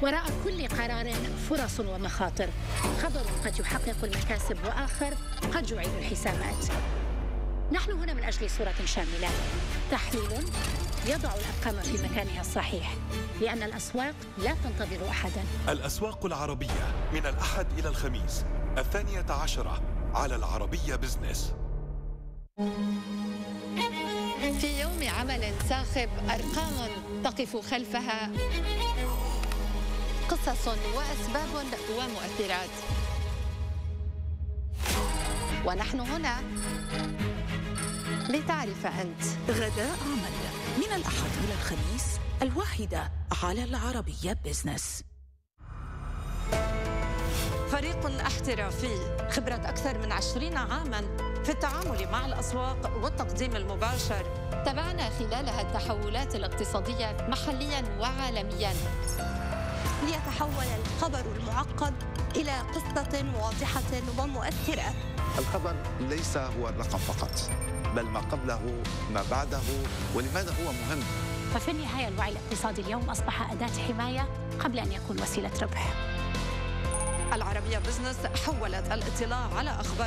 وراء كل قرار فرص ومخاطر، خبر قد يحقق المكاسب وآخر قد يعيد الحسابات. نحن هنا من أجل صورة شاملة، تحليل يضع الأرقام في مكانها الصحيح، لأن الأسواق لا تنتظر أحداً. الأسواق العربية من الأحد إلى الخميس 12 على العربية بزنس. في يوم عمل صاخب، أرقام تقف خلفها قصص وأسباب ومؤثرات، ونحن هنا لتعرف أنت. غداء عمل من الأحد إلى الخميس 1 على العربية بزنس. فريق احترافي، خبرة أكثر من 20 عاماً في التعامل مع الأسواق والتقديم المباشر. تابعنا خلالها التحولات الاقتصادية محلياً وعالمياً، ليتحول الخبر المعقد إلى قصة واضحة ومؤثرة. الخبر ليس هو الرقم فقط، بل ما قبله، ما بعده، ولماذا هو مهم. ففي النهاية الوعي الاقتصادي اليوم أصبح أداة حماية قبل أن يكون وسيلة ربح. العربية بزنس حولت الاطلاع على أخبار